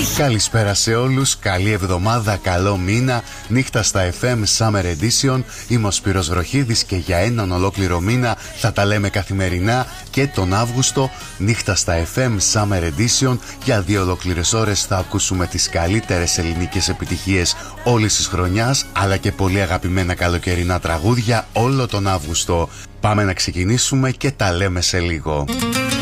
Καλησπέρα σε όλους, καλή εβδομάδα, καλό μήνα. Νύχτα στα FM Summer Edition. Είμαι ο Σπύρος Βροχίδης και για έναν ολόκληρο μήνα θα τα λέμε καθημερινά και τον Αύγουστο. Νύχτα στα FM Summer Edition. Για 2 ολόκληρες ώρες θα ακούσουμε τις καλύτερες ελληνικές επιτυχίες όλης της χρονιάς, αλλά και πολύ αγαπημένα καλοκαιρινά τραγούδια όλο τον Αύγουστο. Πάμε να ξεκινήσουμε και τα λέμε σε λίγο.